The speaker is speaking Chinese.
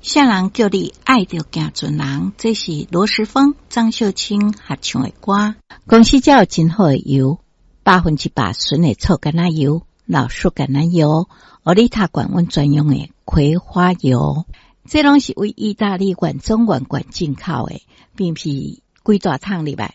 啥人叫你爱着行船人，这是罗时丰、张秀清合唱的歌。公司才有真好的油，100%纯的草橄榄油、老树橄榄油、奥利塔管温专用的葵花油，这拢是为意大利原装原罐进口的，并非几大桶里来，